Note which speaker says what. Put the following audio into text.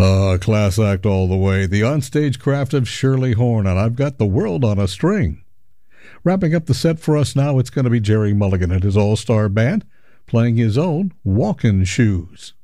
Speaker 1: Class act all the way. The onstage craft of Shirley Horn, and I've got the world on a string. Wrapping up the set for us now, it's going to be Jerry Mulligan and his all-star band playing his own Walkin' Shoes.